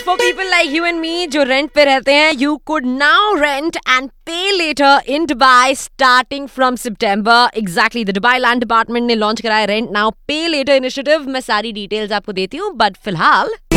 for people like you and me जो rent पे रहते हैं, you could now rent and pay later in Dubai starting from September. Exactly, the Dubai Land Department ने launch कराया rent now पे letter initiative. मैं सारी details आपको देती हूँ, बट फिलहाल